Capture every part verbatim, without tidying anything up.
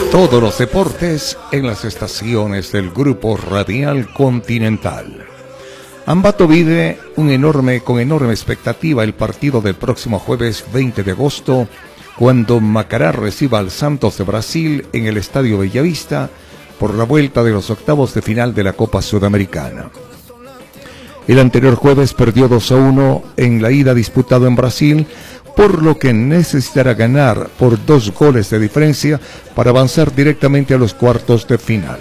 Todos los deportes en las estaciones del Grupo Radial Continental. Ambato vive un enorme, con enorme expectativa el partido del próximo jueves veinte de agosto, cuando Macará reciba al Santos de Brasil en el Estadio Bellavista por la vuelta de los octavos de final de la Copa Sudamericana. El anterior jueves perdió dos a uno en la ida disputado en Brasil, por lo que necesitará ganar por dos goles de diferencia para avanzar directamente a los cuartos de final.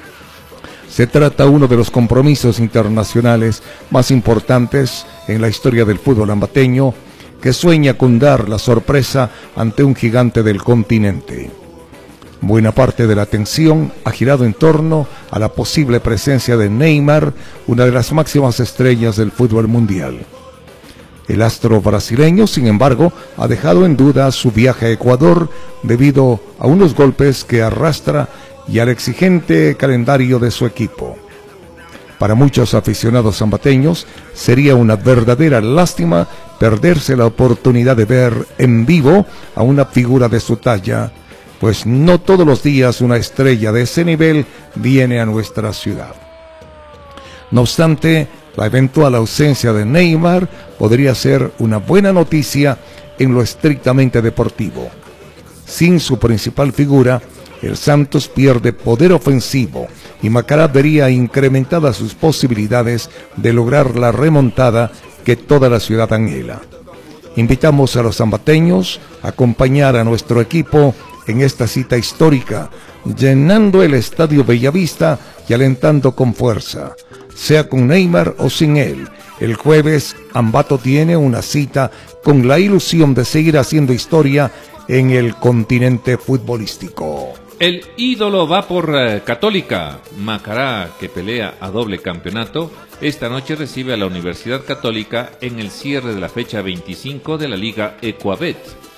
Se trata de uno de los compromisos internacionales más importantes en la historia del fútbol ambateño, que sueña con dar la sorpresa ante un gigante del continente. Buena parte de la atención ha girado en torno a la posible presencia de Neymar, una de las máximas estrellas del fútbol mundial. El astro brasileño, sin embargo, ha dejado en duda su viaje a Ecuador debido a unos golpes que arrastra y al exigente calendario de su equipo. Para muchos aficionados ambateños sería una verdadera lástima perderse la oportunidad de ver en vivo a una figura de su talla, pues no todos los días una estrella de ese nivel viene a nuestra ciudad. No obstante, la eventual ausencia de Neymar podría ser una buena noticia en lo estrictamente deportivo. Sin su principal figura, el Santos pierde poder ofensivo y Macará vería incrementadas sus posibilidades de lograr la remontada que toda la ciudad anhela. Invitamos a los ambateños a acompañar a nuestro equipo en esta cita histórica, llenando el Estadio Bellavista y alentando con fuerza. Sea con Neymar o sin él, el jueves Ambato tiene una cita con la ilusión de seguir haciendo historia en el continente futbolístico. El ídolo va por uh, Católica. Macará, que pelea a doble campeonato, esta noche recibe a la Universidad Católica en el cierre de la fecha veinticinco de la Liga Ecuabet.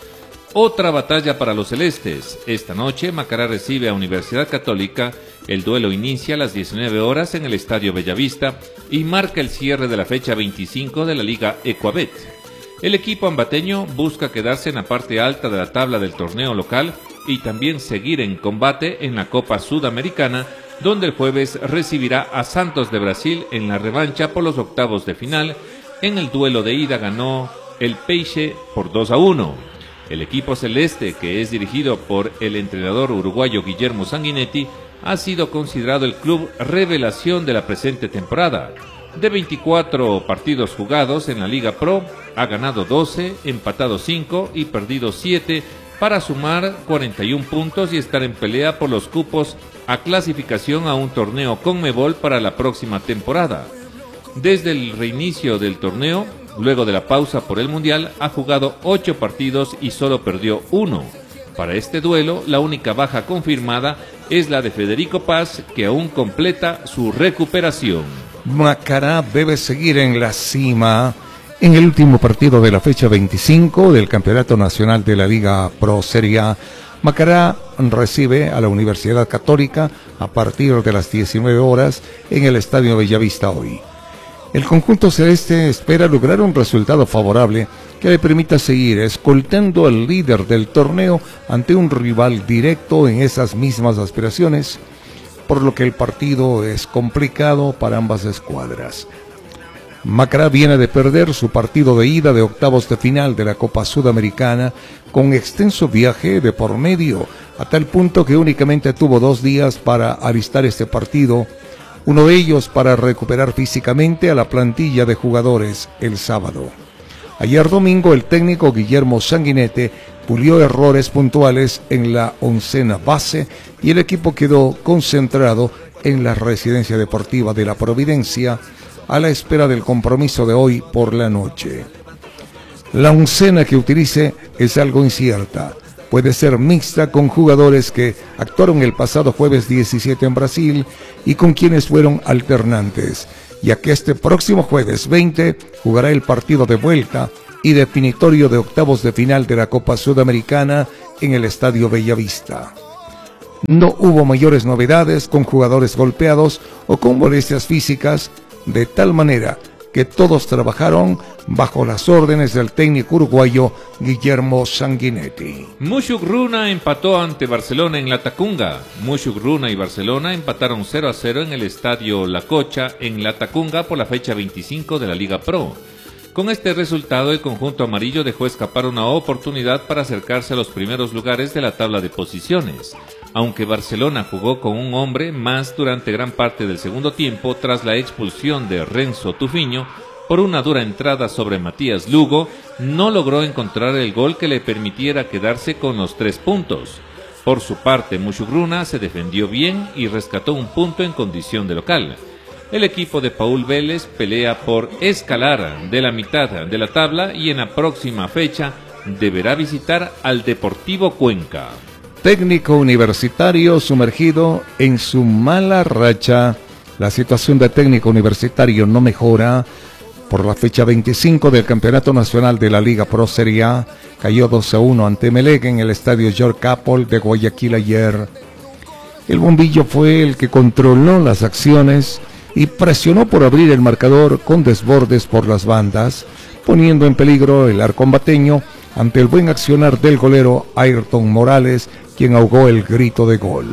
Otra batalla para los celestes. Esta noche Macará recibe a Universidad Católica. El duelo inicia a las diecinueve horas en el Estadio Bellavista y marca el cierre de la fecha veinticinco de la Liga Ecuabet. El equipo ambateño busca quedarse en la parte alta de la tabla del torneo local y también seguir en combate en la Copa Sudamericana, donde el jueves recibirá a Santos de Brasil en la revancha por los octavos de final. En el duelo de ida ganó el Peixe por dos a uno. El equipo celeste, que es dirigido por el entrenador uruguayo Guillermo Sanguinetti, ha sido considerado el club revelación de la presente temporada. De veinticuatro partidos jugados en la Liga Pro, ha ganado doce, empatado cinco y perdido siete, para sumar cuarenta y un puntos y estar en pelea por los cupos a clasificación a un torneo Conmebol para la próxima temporada. Desde el reinicio del torneo, luego de la pausa por el Mundial, ha jugado ocho partidos y solo perdió uno. Para este duelo, la única baja confirmada es la de Federico Paz, que aún completa su recuperación. Macará debe seguir en la cima en el último partido de la fecha veinticinco del Campeonato Nacional de la Liga Pro Serie A. Macará recibe a la Universidad Católica a partir de las diecinueve horas en el Estadio Bellavista hoy. El conjunto celeste espera lograr un resultado favorable que le permita seguir escoltando al líder del torneo ante un rival directo en esas mismas aspiraciones, por lo que el partido es complicado para ambas escuadras. Macará viene de perder su partido de ida de octavos de final de la Copa Sudamericana con extenso viaje de por medio, a tal punto que únicamente tuvo dos días para alistar este partido, uno de ellos para recuperar físicamente a la plantilla de jugadores el sábado. Ayer domingo el técnico Guillermo Sanguinetti pulió errores puntuales en la oncena base y el equipo quedó concentrado en la residencia deportiva de la Providencia a la espera del compromiso de hoy por la noche. La oncena que utilice es algo incierta. Puede ser mixta con jugadores que actuaron el pasado jueves diecisiete en Brasil y con quienes fueron alternantes, ya que este próximo jueves veinte jugará el partido de vuelta y definitorio de octavos de final de la Copa Sudamericana en el Estadio Bellavista. No hubo mayores novedades con jugadores golpeados o con molestias físicas, de tal manera que todos trabajaron bajo las órdenes del técnico uruguayo Guillermo Sanguinetti. Mushuk Runa empató ante Barcelona en La Tacunga. Mushuk Runa y Barcelona empataron cero a cero en el estadio La Cocha en La Tacunga por la fecha veinticinco de la Liga Pro. Con este resultado, el conjunto amarillo dejó escapar una oportunidad para acercarse a los primeros lugares de la tabla de posiciones. Aunque Barcelona jugó con un hombre más durante gran parte del segundo tiempo tras la expulsión de Renzo Tufiño por una dura entrada sobre Matías Lugo, no logró encontrar el gol que le permitiera quedarse con los tres puntos. Por su parte, Mushuk Runa se defendió bien y rescató un punto en condición de local. El equipo de Paul Vélez pelea por escalar de la mitad de la tabla y en la próxima fecha deberá visitar al Deportivo Cuenca. Técnico Universitario sumergido en su mala racha. La situación de Técnico Universitario no mejora. Por la fecha veinticinco del Campeonato Nacional de la Liga Pro Serie A, cayó dos a uno ante Emelec en el estadio George Capol de Guayaquil ayer. El bombillo fue el que controló las acciones y presionó por abrir el marcador con desbordes por las bandas, poniendo en peligro el arcombateño ante el buen accionar del golero Ayrton Morales, quien ahogó el grito de gol.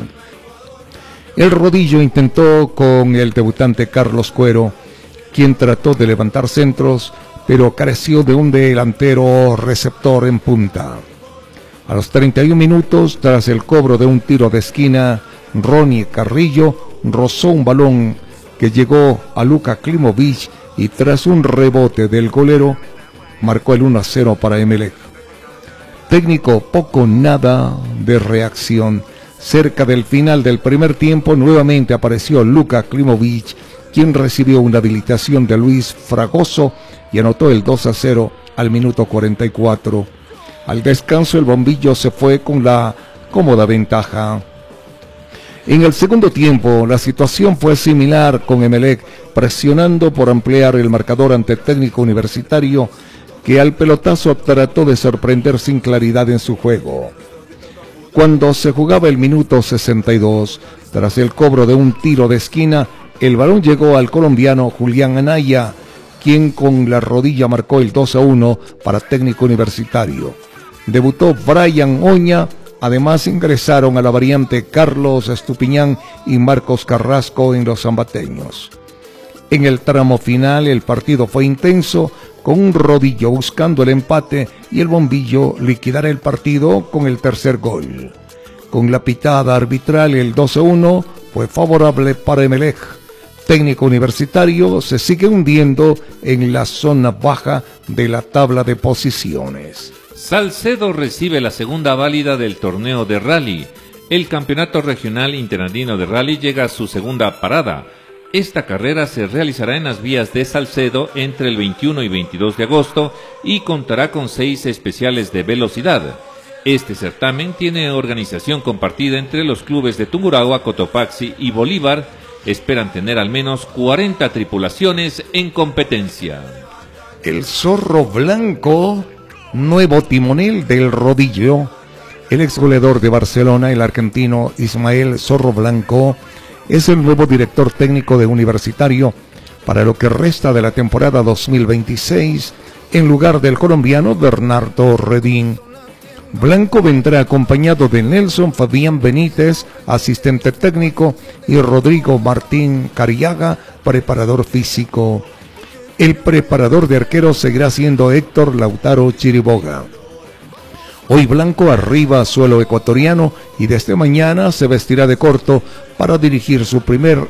El rodillo intentó con el debutante Carlos Cuero, quien trató de levantar centros, pero careció de un delantero receptor en punta. A los treinta y un minutos, tras el cobro de un tiro de esquina, Ronnie Carrillo rozó un balón que llegó a Luka Klimovic y tras un rebote del golero, marcó el uno a cero para Emelec. Técnico poco nada de reacción. Cerca del final del primer tiempo, nuevamente apareció Luka Klimovic, quien recibió una habilitación de Luis Fragoso y anotó el dos a cero al minuto cuarenta y cuatro. Al descanso, el bombillo se fue con la cómoda ventaja. En el segundo tiempo, la situación fue similar con Emelec, presionando por ampliar el marcador ante el Técnico Universitario, que al pelotazo trató de sorprender sin claridad en su juego. Cuando se jugaba el minuto sesenta y dos, tras el cobro de un tiro de esquina, el balón llegó al colombiano Julián Anaya, quien con la rodilla marcó el dos a uno para Técnico Universitario. Debutó Brian Oña. Además ingresaron a la variante Carlos Estupiñán y Marcos Carrasco en los zambateños. En el tramo final el partido fue intenso, con un rodillo buscando el empate y el bombillo liquidar el partido con el tercer gol. Con la pitada arbitral el dos a uno fue favorable para Emelec. Técnico Universitario se sigue hundiendo en la zona baja de la tabla de posiciones. Salcedo recibe la segunda válida del torneo de rally. El Campeonato Regional Interandino de Rally llega a su segunda parada. Esta carrera se realizará en las vías de Salcedo entre el veintiuno y veintidós de agosto y contará con seis especiales de velocidad. Este certamen tiene organización compartida entre los clubes de Tungurahua, Cotopaxi y Bolívar. Esperan tener al menos cuarenta tripulaciones en competencia. El Zorro Blanco, nuevo timonel del rodillo. El ex goleador de Barcelona, el argentino Ismael Zorro Blanco, es el nuevo director técnico de Universitario para lo que resta de la temporada dos mil veintiséis, en lugar del colombiano Bernardo Redín. Blanco vendrá acompañado de Nelson Fabián Benítez, asistente técnico, y Rodrigo Martín Cariaga, preparador físico. El preparador de arqueros seguirá siendo Héctor Lautaro Chiriboga. Hoy Blanco arriba a suelo ecuatoriano y desde mañana se vestirá de corto para dirigir su primer